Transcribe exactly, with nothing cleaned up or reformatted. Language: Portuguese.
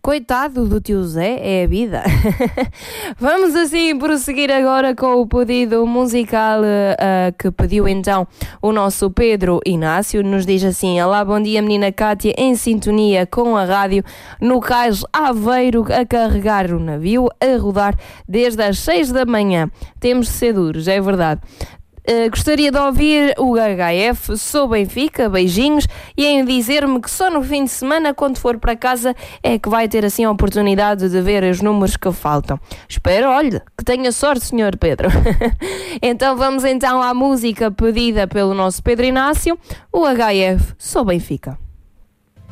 Coitado do tio Zé, é a vida. Vamos assim prosseguir agora com o pedido musical uh, que pediu então o nosso Pedro Inácio. Nos diz assim: olá, bom dia menina Cátia, em sintonia com a rádio, no cais Aveiro, a carregar o navio, a rodar desde as seis da manhã. Temos de ser duros, é verdade. Uh, gostaria de ouvir o H F, sou Benfica, beijinhos, e em dizer-me que só no fim de semana, quando for para casa, é que vai ter assim a oportunidade de ver os números que faltam. Espero, olha, que tenha sorte, senhor Pedro. Então vamos então à música pedida pelo nosso Pedro Inácio, o H F, sou Benfica.